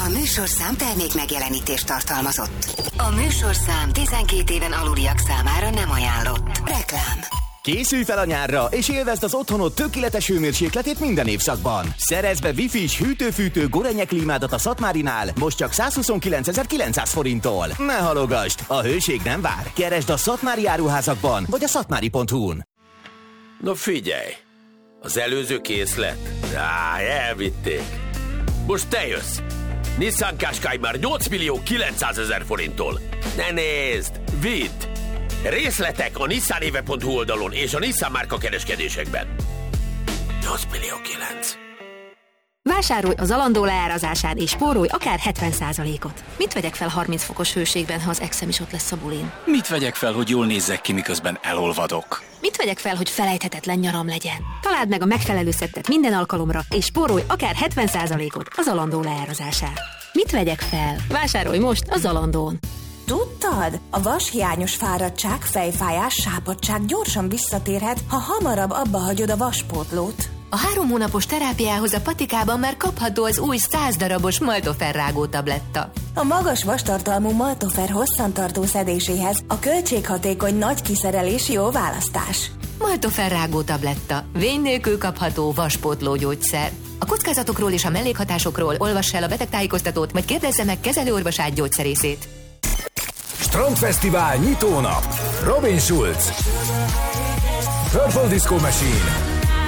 A műsorszám termék megjelenítést tartalmazott. A műsorszám 12 éven aluliak számára nem ajánlott. Reklám. Készülj fel a nyárra, és élvezd az otthonod tökéletes hőmérsékletét minden évszakban. Szerezd be Wi-Fi-s hűtő-fűtő Gorenje klímádat a Szatmárinál, most csak 129.900 forinttól. Ne halogasd, a hőség nem vár. Keresd a Szatmári áruházakban, vagy a szatmári.hu-n. No figyelj, az előző készlet? Elvitték. Most te jössz. Nissan Qashqai már 8.900.000 forinttól. Ne nézd, vidd! Részletek a nissanéve.hu oldalon és a Nissan márka kereskedésekben. 8.900.000. Vásárolj az Zalando leárazásán és spórolj akár 70%-ot. Mit vegyek fel 30 fokos hőségben, ha az exem is ott lesz a bulin? Mit vegyek fel, hogy jól nézzek ki, miközben elolvadok? Mit vegyek fel, hogy felejthetetlen nyaram legyen? Találd meg a megfelelő szettet minden alkalomra, és spórolj akár 70%-ot a Zalando leárazásán. Mit vegyek fel? Vásárolj most a Zalandón. Tudtad? A vashiányos fáradtság, fejfájás, sápadtság gyorsan visszatérhet, ha hamarabb abba hagyod a vaspótlót. A 3 hónapos terápiához a Patikában már kapható az új 100 darabos Maltofer rágó tabletta. A magas vastartalmú Maltofer hosszantartó szedéséhez a költséghatékony nagy kiszerelés jó választás. Maltofer rágó tabletta. Vény nélkül kapható vaspótló gyógyszer. A kockázatokról és a mellékhatásokról olvass el a betegtájékoztatót, vagy kérdezze meg kezelőorvosát gyógyszerészét. Strandfesztivál nyitónap. Robin Schulz, Purple Disco Machine,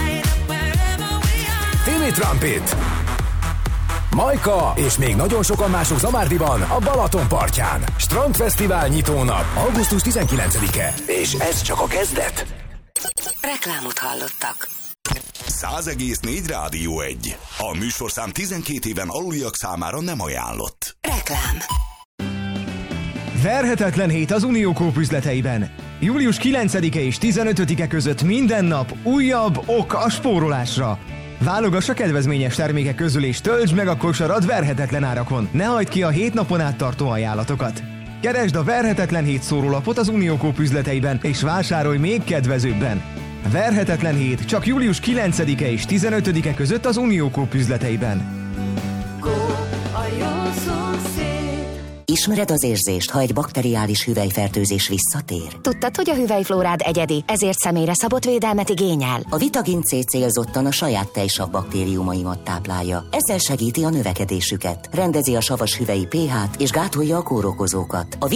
Timmy Trumpet, Majka és még nagyon sokan mások Zamárdiban, a Balaton partján. Strandfesztivál nyitónap, augusztus 19-e. És ez csak a kezdet. Reklámot hallottak. 100,4 Rádió 1. A műsorszám 12 éven aluliak számára nem ajánlott. Reklám. Verhetetlen hét az Unió Coop üzleteiben. Július 9-e és 15-e között minden nap újabb ok a spórolásra. Válogass a kedvezményes termékek közül és töltsd meg a kosarat verhetetlen árakon. Ne hagyd ki a 7 napon át tartó ajánlatokat. Keresd a Verhetetlen hét szórólapot az Unió Coop üzleteiben és vásárolj még kedvezőbben. Verhetetlen hét csak július 9-e és 15-e között az Unió Coop üzleteiben. Ismered az érzést, ha egy bakteriális hüvelyfertőzés visszatér? Tudtad, hogy a hüvelyflórád egyedi, ezért személyre szabott védelmet igényel? A Vitagin C célzottan a saját tejsav baktériumaimat táplálja. Ezzel segíti a növekedésüket, rendezi a savas hüvelyi pH-t és gátolja a kórokozókat. A